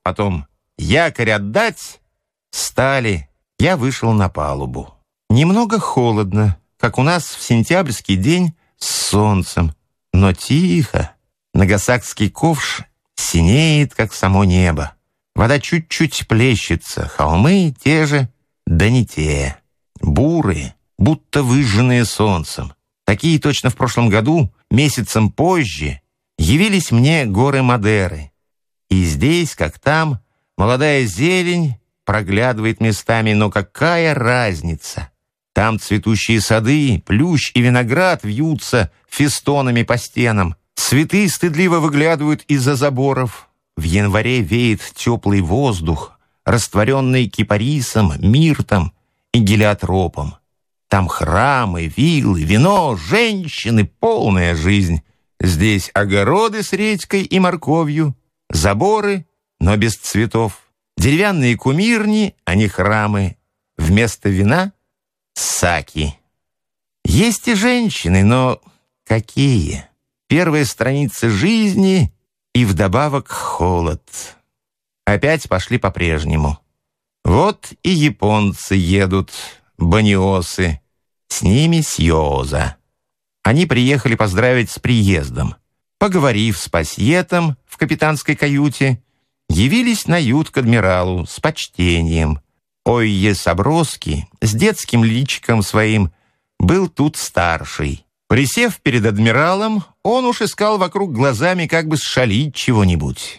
потом «якорь отдать», стали. Я вышел на палубу. Немного холодно, как у нас в сентябрьский день с солнцем, но тихо. Нагасакский ковш синеет, как само небо. Вода чуть-чуть плещется, холмы те же, да не те. Бурые, будто выжженные солнцем. Такие точно в прошлом году, месяцем позже, явились мне горы Мадеры. И здесь, как там, молодая зелень проглядывает местами, но какая разница? Там цветущие сады, плющ и виноград вьются фестонами по стенам. Цветы стыдливо выглядывают из-за заборов. В январе веет теплый воздух, растворенный кипарисом, миртом и гелиотропом. Там храмы, виллы, вино, женщины, полная жизнь. Здесь огороды с редькой и морковью, заборы, но без цветов, деревянные кумирни, а не храмы. Вместо вина — саки. Есть и женщины, но какие? Первая страница жизни и вдобавок холод. Опять пошли по-прежнему. Вот и японцы едут, баниосы, с ними Сьоза. Они приехали поздравить с приездом. Поговорив с пасьетом в капитанской каюте, явились на ют к адмиралу с почтением. Ойе Саброский с детским личиком своим был тут старший. Присев перед адмиралом, он уж искал вокруг глазами, как бы сшалить чего-нибудь.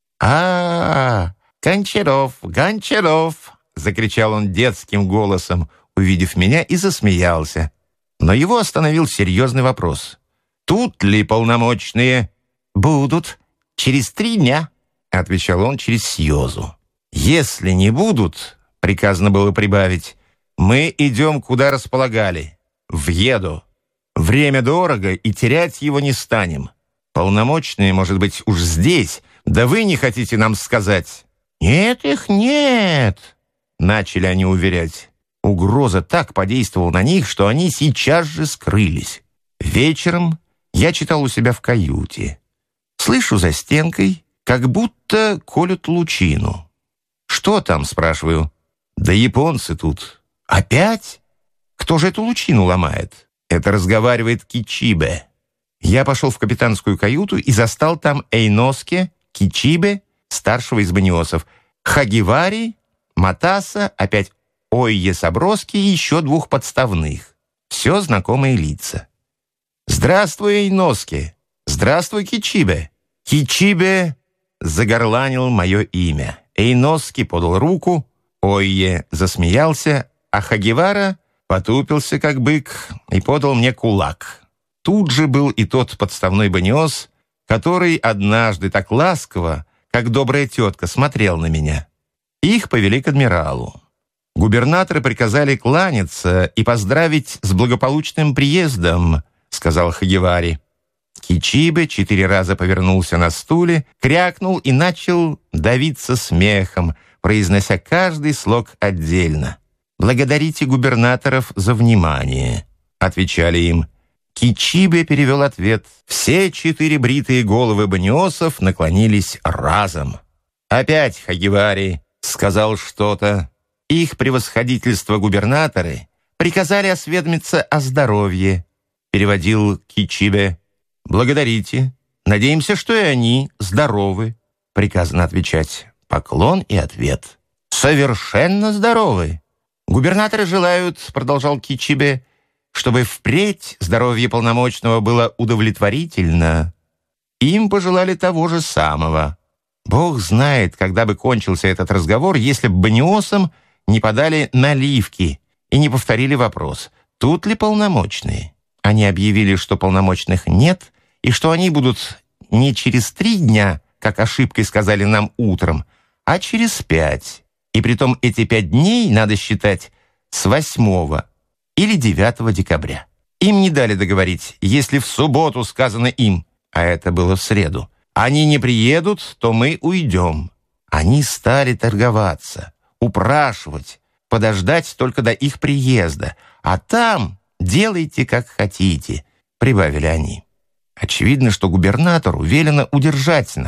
Гончаров, Гончаров!» — закричал он детским голосом, увидев меня, и засмеялся. Но его остановил серьезный вопрос. «Тут ли полномочные?» «Будут. Через 3 дня», — отвечал он через Сьозу. «Если не будут, — приказано было прибавить, — мы идем, куда располагали, в Еду. Время дорого, и терять его не станем. Полномочные, может быть, уж здесь, да вы не хотите нам сказать». «Нет их нет», — начали они уверять. Угроза так подействовала на них, что они сейчас же скрылись. Вечером я читал у себя в каюте. Слышу за стенкой, как будто колют лучину. «Что там?» — спрашиваю. «Да японцы тут». «Опять? Кто же эту лучину ломает?» «Это разговаривает Кичибе». Я пошел в капитанскую каюту и застал там Эйноске, Кичибе, старшего из баниосов, Хагивари, Матаса, опять Ойе Саброский и еще 2 подставных. Все знакомые лица. «Здравствуй, Эйноске! Здравствуй, Кичибе!» Кичибе загорланил мое имя. Эйноски подал руку, Ойе засмеялся, а Хагивара потупился, как бык, и подал мне кулак. Тут же был и тот подставной баниос, который однажды так ласково, как добрая тетка, смотрел на меня. Их повели к адмиралу. «Губернаторы приказали кланяться и поздравить с благополучным приездом», — сказал Хагивари. Кичибе 4 раза повернулся на стуле, крякнул и начал давиться смехом, произнося каждый слог отдельно. «Благодарите губернаторов за внимание», — отвечали им. Кичибе перевел ответ. Все 4 бритые головы баниосов наклонились разом. Опять Хагивари сказал что-то. Их превосходительство губернаторы приказали осведомиться о здоровье. Переводил Кичибе. «Благодарите. Надеемся, что и они здоровы», — приказано отвечать. Поклон и ответ. «Совершенно здоровы. Губернаторы желают, — продолжал Кичибе, — чтобы впредь здоровье полномочного было удовлетворительно. Им пожелали того же самого. Бог знает, когда бы кончился этот разговор, если бы баниосам не подали наливки и не повторили вопрос, тут ли полномочные. Они объявили, что полномочных нет, и что они будут не через 3 дня, как ошибкой сказали нам утром, а через 5. И притом эти 5 дней надо считать с 8 или 9 декабря. Им не дали договорить, если в субботу сказано им, а это было в среду, они не приедут, то мы уйдем. Они стали торговаться, упрашивать, подождать только до их приезда, а там делайте, как хотите, прибавили они. Очевидно, что губернатору велено удержать нас.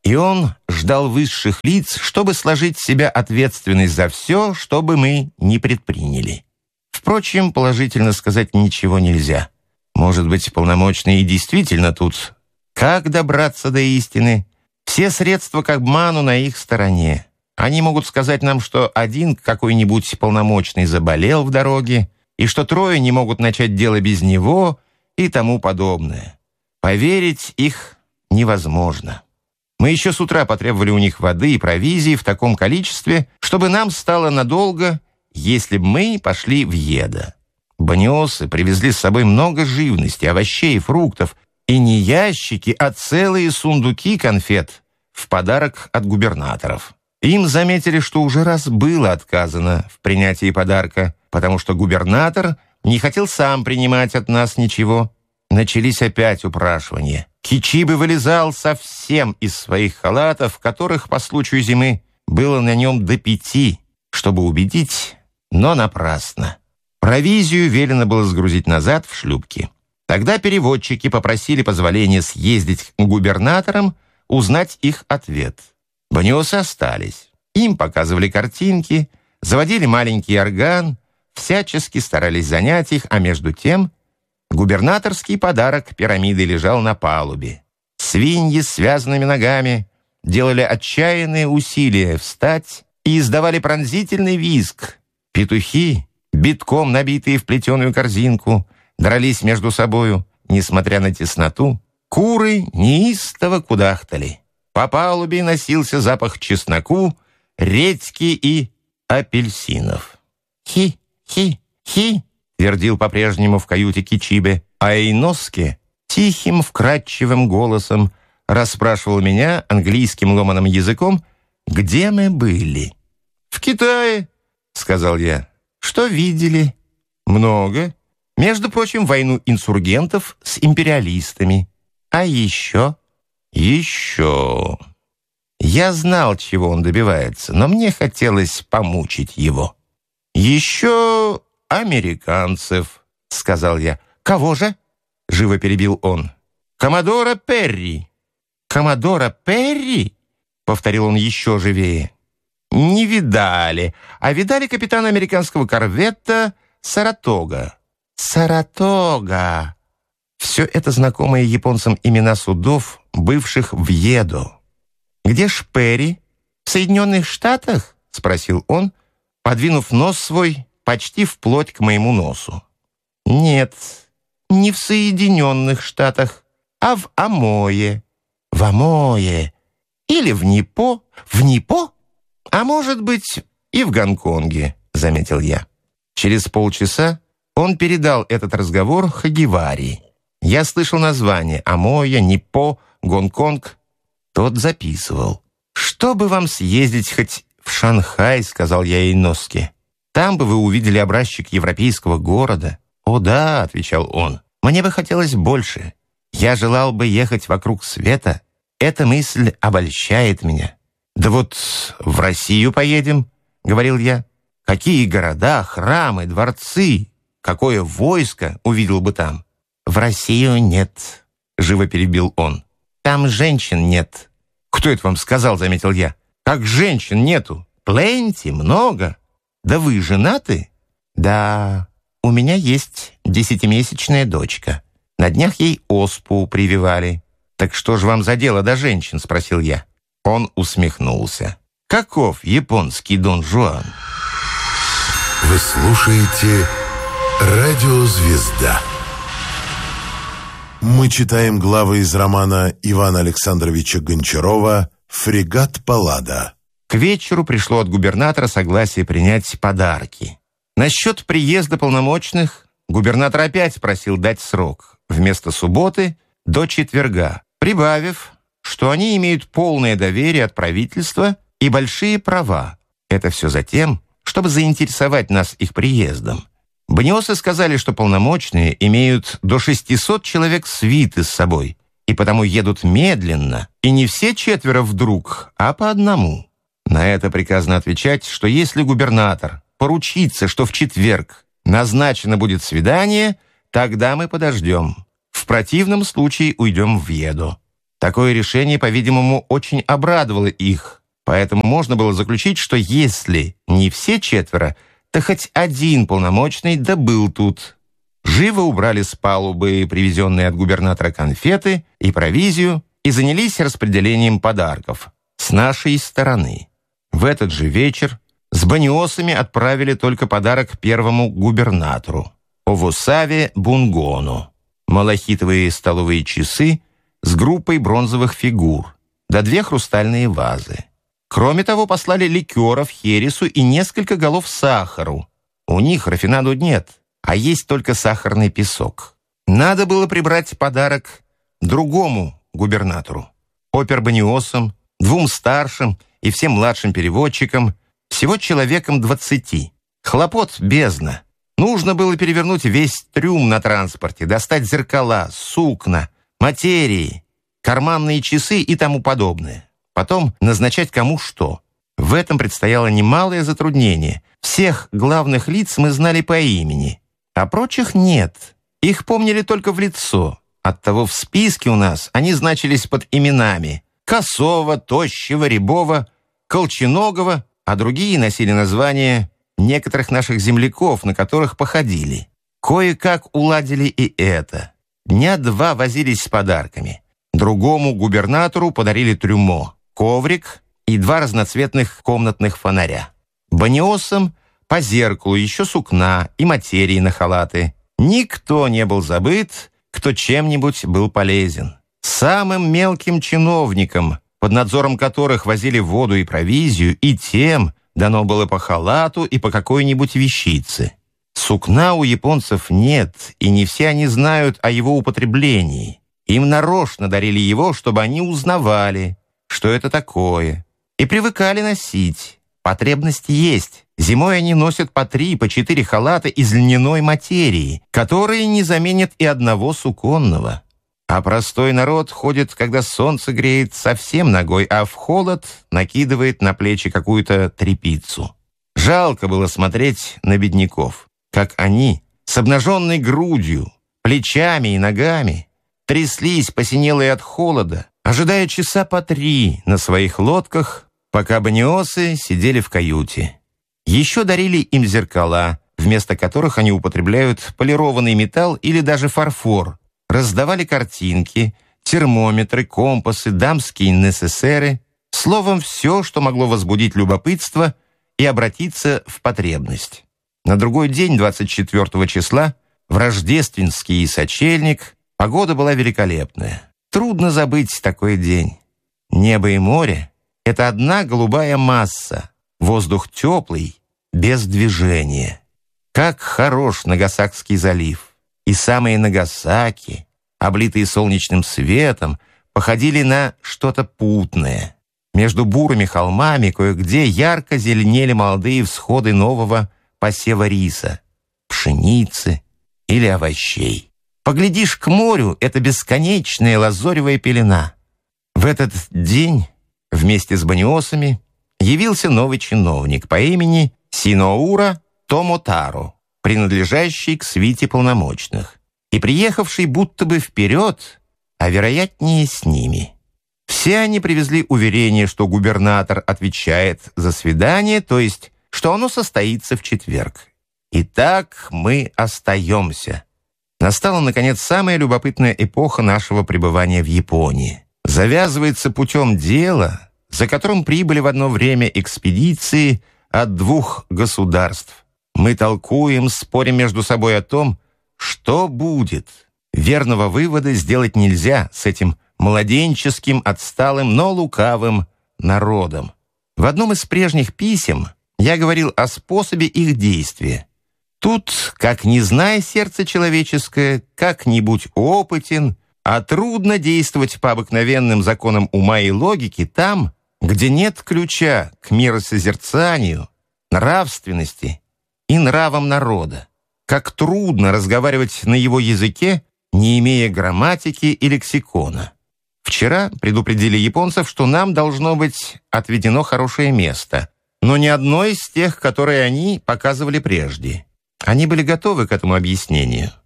И он ждал высших лиц, чтобы сложить с себя ответственность за все, что бы мы ни предприняли. Впрочем, положительно сказать ничего нельзя. Может быть, полномочные и действительно тут. Как добраться до истины? Все средства к обману на их стороне. Они могут сказать нам, что один какой-нибудь полномочный заболел в дороге, и что трое не могут начать дело без него и тому подобное. Поверить их невозможно. Мы еще с утра потребовали у них воды и провизии в таком количестве, чтобы нам стало надолго, если бы мы пошли в Йедо. Баниосы привезли с собой много живности, овощей, фруктов, и не ящики, а целые сундуки конфет в подарок от губернаторов. Им заметили, что уже раз было отказано в принятии подарка, потому что губернатор не хотел сам принимать от нас ничего. Начались опять упрашивания. Кичибе вылезал совсем из своих халатов, которых по случаю зимы было на нем до 5, чтобы убедить, но напрасно. Провизию велено было сгрузить назад в шлюпки. Тогда переводчики попросили позволения съездить к губернаторам, узнать их ответ. Баниосы остались. Им показывали картинки, заводили маленький орган, всячески старались занять их, а между тем губернаторский подарок пирамиды лежал на палубе. Свиньи с связанными ногами делали отчаянные усилия встать и издавали пронзительный визг. Петухи, битком набитые в плетеную корзинку, дрались между собою, несмотря на тесноту. Куры неистово кудахтали. По палубе носился запах чесноку, редьки и апельсинов. «Хи-хи-хи», — твердил по-прежнему в каюте Кичибе, а Эйноске тихим, вкрадчивым голосом расспрашивал меня английским ломаным языком, где мы были. «В Китае», — сказал я. «Что видели?» «Много. Между прочим, войну инсургентов с империалистами. А еще?» «Еще...» Я знал, чего он добивается, но мне хотелось помучить его. «Еще американцев», — сказал я. «Кого же?» — живо перебил он. «Коммодора Перри». «Коммодора Перри?» — повторил он еще живее. «Не видали, а видали капитана американского корвета Саратога». «Саратога». Все это знакомые японцам имена судов, бывших в Йедо. «Где ж Перри? В Соединенных Штатах?» — спросил он, подвинув нос свой почти вплоть к моему носу. «Нет, не в Соединенных Штатах, а в Амое». «В Амое. Или в Ниппо». «В Ниппо? А может быть, и в Гонконге», — заметил я. Через полчаса он передал этот разговор Хагивари. Я слышал название Амоя, Ниппо, Гонконг. Тот записывал. «Что бы вам съездить хоть в Шанхай», — сказал я Эйноске. «Там бы вы увидели образчик европейского города». «О да», — отвечал он, — «мне бы хотелось больше. Я желал бы ехать вокруг света. Эта мысль обольщает меня». «Да вот в Россию поедем», — говорил я. «Какие города, храмы, дворцы, какое войско увидел бы там». «В Россию нет», — живо перебил он. «Там женщин нет». «Кто это вам сказал?» — заметил я. «Как женщин нету? Пленти, много. Да вы женаты?» «Да, у меня есть 10-месячная дочка. На днях ей оспу прививали». «Так что же вам за дело до женщин?» — спросил я. Он усмехнулся. «Каков японский Дон Жуан?» Вы слушаете «Радиозвезда». Мы читаем главы из романа Ивана Александровича Гончарова «Фрегат Паллада». К вечеру пришло от губернатора согласие принять подарки. Насчет приезда полномочных губернатор опять просил дать срок вместо субботы до четверга, прибавив, что они имеют полное доверие от правительства и большие права. Это все за тем, чтобы заинтересовать нас их приездом. Баниосы сказали, что полномочные имеют до 600 человек свиты с собой, и потому едут медленно, и не все четверо вдруг, а по одному. На это приказано отвечать, что если губернатор поручится, что в четверг назначено будет свидание, тогда мы подождем. В противном случае уйдем в Йедо. Такое решение, по-видимому, очень обрадовало их, поэтому можно было заключить, что если не все четверо, то хоть один полномочный да был тут. Живо убрали с палубы привезенные от губернатора конфеты и провизию и занялись распределением подарков с нашей стороны. В этот же вечер с баниосами отправили только подарок первому губернатору — Овусаве Бунгону. Малахитовые столовые часы с группой бронзовых фигур, да 2 хрустальные вазы. Кроме того, послали ликеров хересу и несколько голов сахару. У них рафинаду нет, а есть только сахарный песок. Надо было прибрать подарок другому губернатору, опербаниосам, 2 старшим и всем младшим переводчикам, всего человеком 20. Хлопот бездна. Нужно было перевернуть весь трюм на транспорте, достать зеркала, сукна, материи, карманные часы и тому подобное. Потом назначать кому что. В этом предстояло немалое затруднение. Всех главных лиц мы знали по имени, а прочих нет. Их помнили только в лицо. Оттого в списке у нас они значились под именами Косова, Тощего, Рябова, Колченогова, а другие носили названия некоторых наших земляков, на которых походили. Кое-как уладили и это. Дня 2 возились с подарками. Другому губернатору подарили трюмо, коврик и 2 разноцветных комнатных фонаря. Баниосам по зеркалу еще сукна и материи на халаты. Никто не был забыт, кто чем-нибудь был полезен. Самым мелким чиновникам, под надзором которых возили воду и провизию, и тем дано было по халату и по какой-нибудь вещице. Сукна у японцев нет, и не все они знают о его употреблении. Им нарочно дарили его, чтобы они узнавали, что это такое, и привыкали носить. Потребность есть. Зимой они носят по 3 и по 4 халата из льняной материи, которые не заменят и одного суконного. А простой народ ходит, когда солнце греет, совсем нагой, а в холод накидывает на плечи какую-то тряпицу. Жалко было смотреть на бедняков, как они с обнаженной грудью, плечами и ногами тряслись, посинелые от холода, ожидая часа по 3 на своих лодках, пока баниосы сидели в каюте. Еще дарили им зеркала, вместо которых они употребляют полированный металл или даже фарфор. Раздавали картинки, термометры, компасы, дамские несесеры, словом, все, что могло возбудить любопытство и обратиться в потребность. На другой день, 24 числа, в рождественский сочельник, погода была великолепная. Трудно забыть такой день. Небо и море — это одна голубая масса, воздух теплый, без движения. Как хорош Нагасакский залив! И самые Нагасаки, облитые солнечным светом, походили на что-то путное. Между бурыми холмами кое-где ярко зеленели молодые всходы нового посева риса, пшеницы или овощей. Поглядишь к морю — это бесконечная лазоревая пелена. В этот день вместе с баниосами явился новый чиновник по имени Синоура Томотаро, принадлежащий к свите полномочных, и приехавший будто бы вперед, а вероятнее с ними. Все они привезли уверение, что губернатор отвечает за свидание, то есть, что оно состоится в четверг. Итак, мы остаемся. Настала, наконец, самая любопытная эпоха нашего пребывания в Японии. Завязывается путем дела, за которым прибыли в одно время экспедиции от 2 государств. Мы толкуем, спорим между собой о том, что будет. Верного вывода сделать нельзя с этим младенческим, отсталым, но лукавым народом. В одном из прежних писем я говорил о способе их действия. Тут, как не зная сердце человеческое, как-нибудь опытен, а трудно действовать по обыкновенным законам ума и логики там, где нет ключа к миросозерцанию, нравственности и нравам народа. Как трудно разговаривать на его языке, не имея грамматики и лексикона. Вчера предупредили японцев, что нам должно быть отведено хорошее место, но не одно из тех, которые они показывали прежде. Они были готовы к этому объяснению.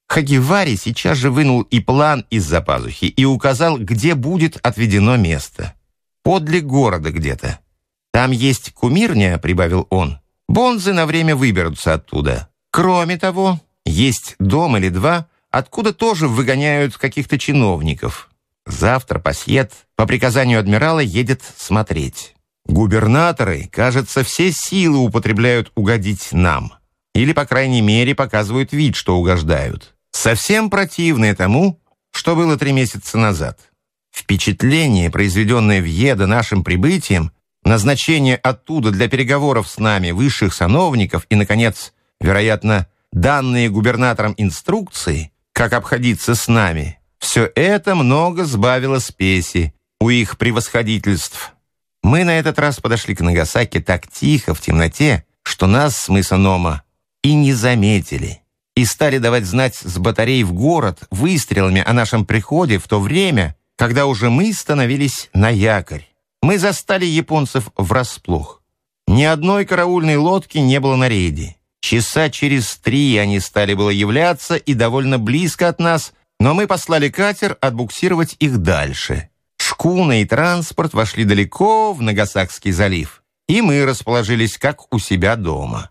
Хагивари сейчас же вынул и план из-за пазухи и указал, где будет отведено место. Подле города где-то. Там есть кумирня, прибавил он. Бонзы на время выберутся оттуда. Кроме того, есть дом или два, откуда тоже выгоняют каких-то чиновников. Завтра Пасьет по приказанию адмирала едет смотреть. Губернаторы, кажется, все силы употребляют угодить нам. Или, по крайней мере, показывают вид, что угождают. Совсем противное тому, что было 3 месяца назад. Впечатление, произведенное в Едо нашим прибытием, назначение оттуда для переговоров с нами высших сановников и, наконец, вероятно, данные губернаторам инструкции, как обходиться с нами, все это много сбавило спеси у их превосходительств. Мы на этот раз подошли к Нагасаки так тихо, в темноте, что нас с мыса Нома и не заметили, и стали давать знать с батарей в город выстрелами о нашем приходе в то время, когда уже мы становились на якорь. Мы застали японцев врасплох. Ни одной караульной лодки не было на рейде. Часа через 3 они стали было являться и довольно близко от нас, но мы послали катер отбуксировать их дальше. Шкуна и транспорт вошли далеко в Нагасакский залив, и мы расположились как у себя дома.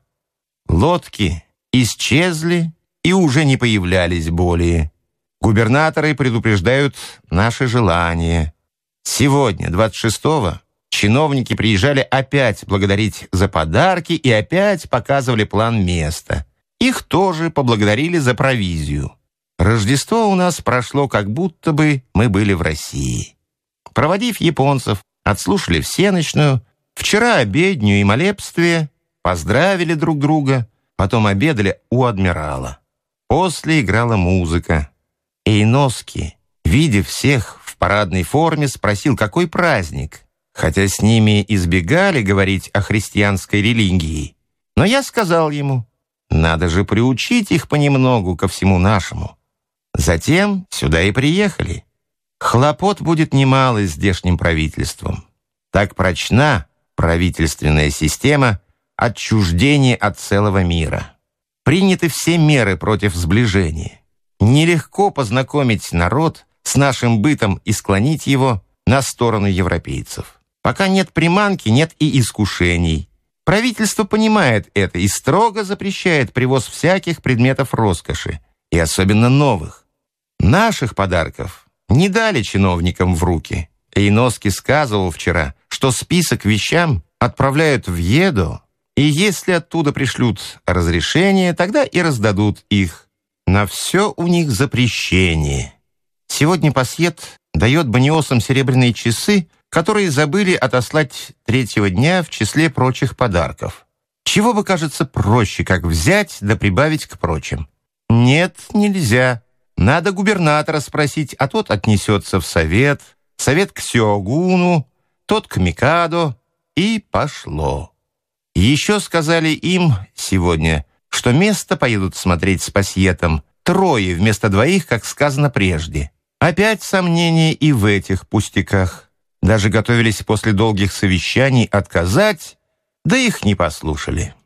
Лодки исчезли и уже не появлялись более. Губернаторы предупреждают наши желания. Сегодня, 26-го, чиновники приезжали опять благодарить за подарки и опять показывали план места. Их тоже поблагодарили за провизию. Рождество у нас прошло, как будто бы мы были в России. Проводив японцев, отслушали всенощную, вчера обедню и молебствие, поздравили друг друга, потом обедали у адмирала. После играла музыка. Эйноски, видя всех в парадной форме, спросил, какой праздник, хотя с ними избегали говорить о христианской религии. Но я сказал ему, надо же приучить их понемногу ко всему нашему. Затем сюда и приехали. Хлопот будет немало здешним правительством. Так прочна правительственная система отчуждения от целого мира. Приняты все меры против сближения. Нелегко познакомить народ с нашим бытом и склонить его на сторону европейцев. Пока нет приманки, нет и искушений. Правительство понимает это и строго запрещает привоз всяких предметов роскоши, и особенно новых. Наших подарков не дали чиновникам в руки. Эйноски сказывал вчера, что список вещам отправляют в Едо, и если оттуда пришлют разрешение, тогда и раздадут их. На все у них запрещение. Сегодня Пасьет дает баниосам серебряные часы, которые забыли отослать 3-го дня в числе прочих подарков. Чего бы, кажется, проще, как взять да прибавить к прочим? Нет, нельзя. Надо губернатора спросить, а тот отнесется в совет к сёгуну, тот к микадо, и пошло. Еще сказали им сегодня, что место поедут смотреть с Пасьетом 3 вместо 2, как сказано прежде. Опять сомнения и в этих пустяках. Даже готовились после долгих совещаний отказать, да их не послушали.